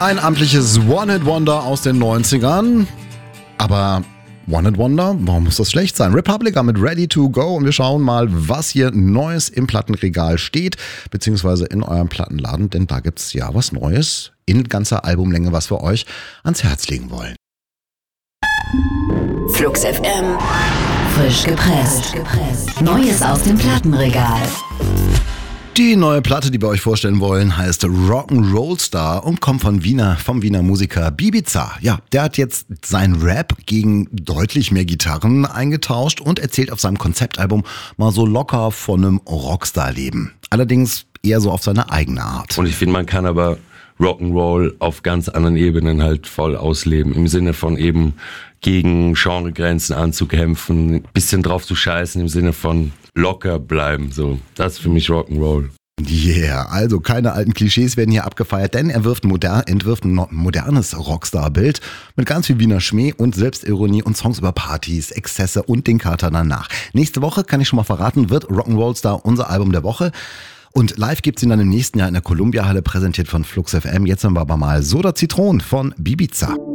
Ein amtliches One-Hit-Wonder aus den 90ern. Aber One-Hit-Wonder, warum muss das schlecht sein? Republica mit Ready to Go und wir schauen mal, was hier Neues im Plattenregal steht, beziehungsweise in eurem Plattenladen, denn da gibt's ja was Neues in ganzer Albumlänge, was wir euch ans Herz legen wollen. Flux FM, frisch gepresst. Neues aus dem Plattenregal. Die neue Platte, die wir euch vorstellen wollen, heißt Rock'n'Roll Star und kommt vom Wiener Musiker Bibiza. Ja, der hat jetzt seinen Rap gegen deutlich mehr Gitarren eingetauscht und erzählt auf seinem Konzeptalbum mal so locker von einem Rockstar-Leben. Allerdings eher so auf seine eigene Art. Und ich finde, man kann aber Rock'n'Roll auf ganz anderen Ebenen halt voll ausleben. Im Sinne von eben gegen Genregrenzen anzukämpfen, ein bisschen drauf zu scheißen, im Sinne von locker bleiben. So, das ist für mich Rock'n'Roll. Yeah, also keine alten Klischees werden hier abgefeiert, denn er entwirft ein modernes Rockstar-Bild mit ganz viel Wiener Schmäh und Selbstironie und Songs über Partys, Exzesse und den Kater danach. Nächste Woche, kann ich schon mal verraten, wird Rock'n'Roll Star unser Album der Woche. Und live gibt's ihn dann im nächsten Jahr in der Columbia Halle, präsentiert von Flux FM. Jetzt haben wir aber mal Soda Zitron von Bibiza.